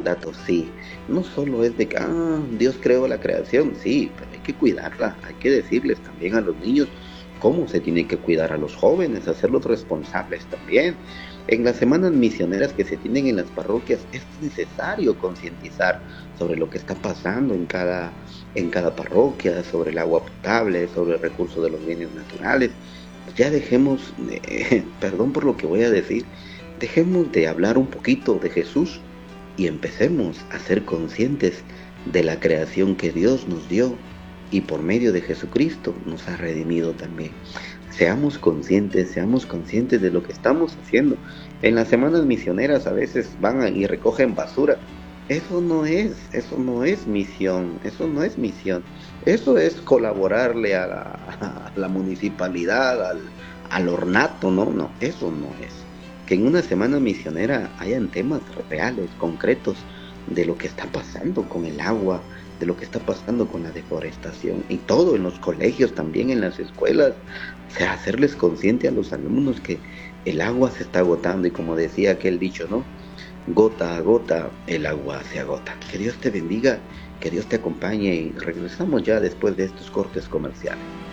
datos, sí. No solo es de que, Dios creó la creación, sí, pero hay que cuidarla, hay que decirles también a los niños cómo se tiene que cuidar a los jóvenes, hacerlos responsables también. En las semanas misioneras que se tienen en las parroquias es necesario concientizar sobre lo que está pasando en cada parroquia, sobre el agua potable, sobre el recurso de los bienes naturales. Ya dejemos, perdón por lo que voy a decir, dejemos de hablar un poquito de Jesús y empecemos a ser conscientes de la creación que Dios nos dio y por medio de Jesucristo nos ha redimido también. Seamos conscientes de lo que estamos haciendo. En las semanas misioneras a veces van y recogen basura. Eso no es misión, eso no es misión. Eso es colaborarle a a la municipalidad, al ornato, no, no, eso no es. Que en una semana misionera hayan temas reales, concretos, de lo que está pasando con el agua, de lo que está pasando con la deforestación y todo en los colegios, también en las escuelas. O sea, hacerles consciente a los alumnos que el agua se está agotando y como decía aquel dicho, ¿no? Gota a gota el agua se agota. Que Dios te bendiga, que Dios te acompañe y regresamos ya después de estos cortes comerciales.